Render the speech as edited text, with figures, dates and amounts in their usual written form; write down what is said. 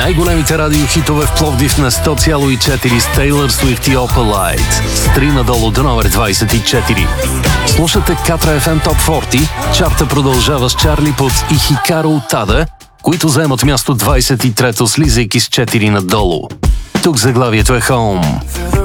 Най-големите радиохитове в Пловдив на 100,4 с Taylor Swift и Opalite. С 3 надолу до номер 24. Слушате Катра FM Top 40. Чарта продължава с Чарли Путс и Хикаро Утада, които заемат място 23-то, слизайки с 4 надолу. Тук заглавието е Home.